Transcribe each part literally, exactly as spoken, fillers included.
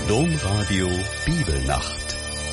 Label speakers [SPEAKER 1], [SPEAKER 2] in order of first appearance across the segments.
[SPEAKER 1] Domradio Bibelnacht.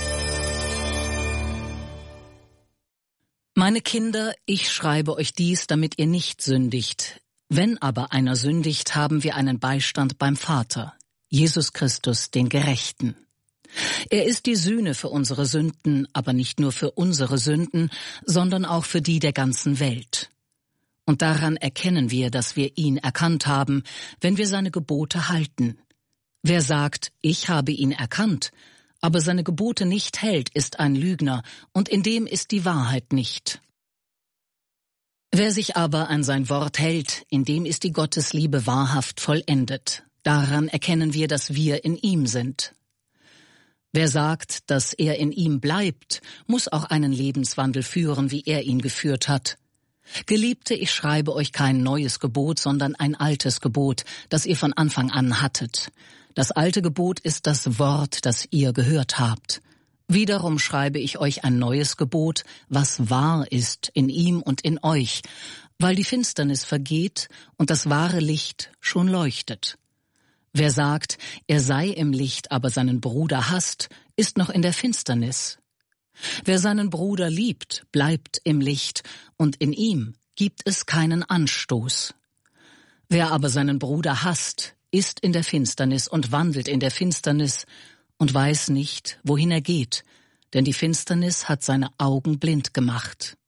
[SPEAKER 2] Meine Kinder, ich schreibe euch dies, damit ihr nicht sündigt. Wenn aber einer sündigt, haben wir einen Beistand beim Vater, Jesus Christus, den Gerechten. Er ist die Sühne für unsere Sünden, aber nicht nur für unsere Sünden, sondern auch für die der ganzen Welt. Und daran erkennen wir, dass wir ihn erkannt haben, wenn wir seine Gebote halten. Wer sagt, ich habe ihn erkannt, aber seine Gebote nicht hält, ist ein Lügner, und in dem ist die Wahrheit nicht. Wer sich aber an sein Wort hält, in dem ist die Gottesliebe wahrhaft vollendet. Daran erkennen wir, dass wir in ihm sind. Wer sagt, dass er in ihm bleibt, muss auch einen Lebenswandel führen, wie er ihn geführt hat. Geliebte, ich schreibe euch kein neues Gebot, sondern ein altes Gebot, das ihr von Anfang an hattet. Das alte Gebot ist das Wort, das ihr gehört habt. Wiederum schreibe ich euch ein neues Gebot, was wahr ist in ihm und in euch, weil die Finsternis vergeht und das wahre Licht schon leuchtet. Wer sagt, er sei im Licht, aber seinen Bruder hasst, ist noch in der Finsternis. Wer seinen Bruder liebt, bleibt im Licht, und in ihm gibt es keinen Anstoß. Wer aber seinen Bruder hasst, ist in der Finsternis und wandelt in der Finsternis und weiß nicht, wohin er geht, denn die Finsternis hat seine Augen blind gemacht.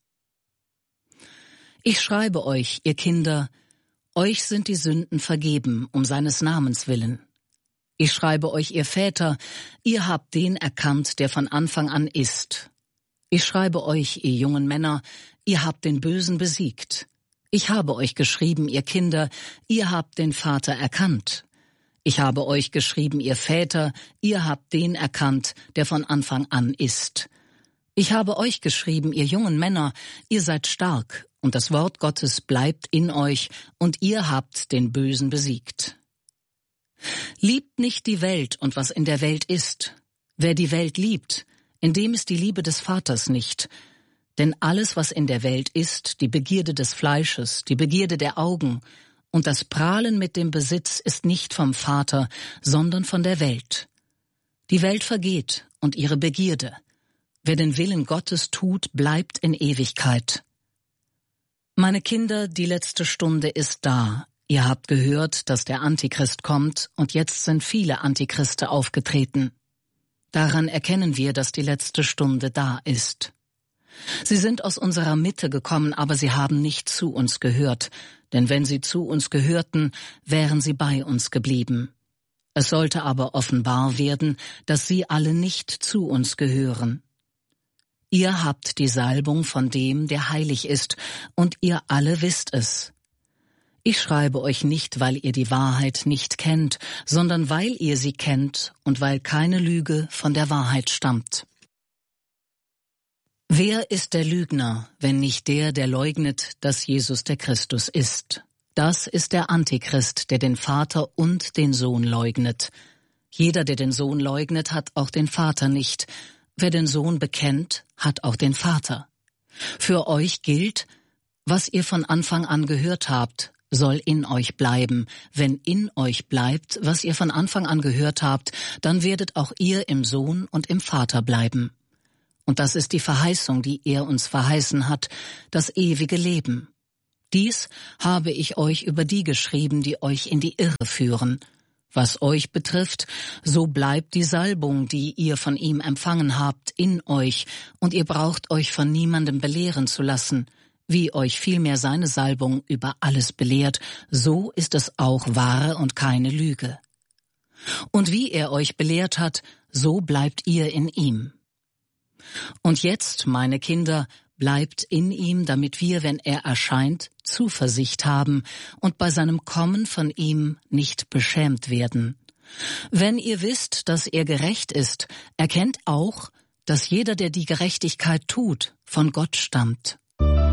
[SPEAKER 2] Ich schreibe euch, ihr Kinder, euch sind die Sünden vergeben, um seines Namens willen. Ich schreibe euch, ihr Väter, ihr habt den erkannt, der von Anfang an ist. Ich schreibe euch, ihr jungen Männer, ihr habt den Bösen besiegt. Ich habe euch geschrieben, ihr Kinder, ihr habt den Vater erkannt. Ich habe euch geschrieben, ihr Väter, ihr habt den erkannt, der von Anfang an ist. Ich habe euch geschrieben, ihr jungen Männer, ihr seid stark, und das Wort Gottes bleibt in euch, und ihr habt den Bösen besiegt. Liebt nicht die Welt und was in der Welt ist. Wer die Welt liebt, in dem ist die Liebe des Vaters nicht. Denn alles, was in der Welt ist, die Begierde des Fleisches, die Begierde der Augen und das Prahlen mit dem Besitz ist nicht vom Vater, sondern von der Welt. Die Welt vergeht und ihre Begierde. Wer den Willen Gottes tut, bleibt in Ewigkeit. Meine Kinder, die letzte Stunde ist da. Ihr habt gehört, dass der Antichrist kommt, und jetzt sind viele Antichriste aufgetreten. Daran erkennen wir, dass die letzte Stunde da ist. Sie sind aus unserer Mitte gekommen, aber sie haben nicht zu uns gehört, denn wenn sie zu uns gehörten, wären sie bei uns geblieben. Es sollte aber offenbar werden, dass sie alle nicht zu uns gehören. Ihr habt die Salbung von dem, der heilig ist, und ihr alle wisst es. Ich schreibe euch nicht, weil ihr die Wahrheit nicht kennt, sondern weil ihr sie kennt und weil keine Lüge von der Wahrheit stammt. Wer ist der Lügner, wenn nicht der, der leugnet, dass Jesus der Christus ist? Das ist der Antichrist, der den Vater und den Sohn leugnet. Jeder, der den Sohn leugnet, hat auch den Vater nicht. Wer den Sohn bekennt, hat auch den Vater. Für euch gilt, was ihr von Anfang an gehört habt, soll in euch bleiben. Wenn in euch bleibt, was ihr von Anfang an gehört habt, dann werdet auch ihr im Sohn und im Vater bleiben. Und das ist die Verheißung, die er uns verheißen hat, das ewige Leben. Dies habe ich euch über die geschrieben, die euch in die Irre führen. Was euch betrifft, so bleibt die Salbung, die ihr von ihm empfangen habt, in euch, und ihr braucht euch von niemandem belehren zu lassen. Wie euch vielmehr seine Salbung über alles belehrt, so ist es auch wahr und keine Lüge. Und wie er euch belehrt hat, so bleibt ihr in ihm. Und jetzt, meine Kinder, bleibt in ihm, damit wir, wenn er erscheint, Zuversicht haben und bei seinem Kommen von ihm nicht beschämt werden. Wenn ihr wisst, dass er gerecht ist, erkennt auch, dass jeder, der die Gerechtigkeit tut, von Gott stammt.